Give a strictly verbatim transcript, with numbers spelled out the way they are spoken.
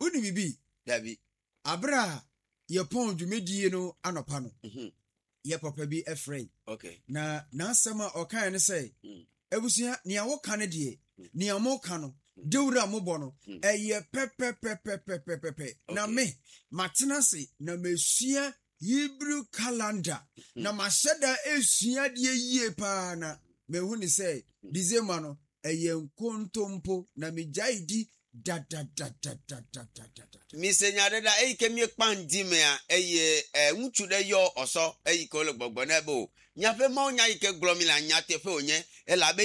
woni bibi dabi abra ye pon dwumedie no anopa no mhm ye papa bi efrɛ okay na na asɛm a ɔkae ne sɛ abusua nia wo ka ne de nia mo ka no dewura mo bɔ no ɛyɛ pɛpɛpɛpɛpɛpɛ na me matena se na mesua Hebrew calendar na mahyɛda esua de yie pa na mehu ne sɛ December no ɛyɛ nkontompo na megyae di da da da da da da da da misenya dada eyi kemie kpandi me a eye eh nchu de yo oso eyi ko le gbogbo na bo nya fe mo nya ike glomila nya te fe onye e la be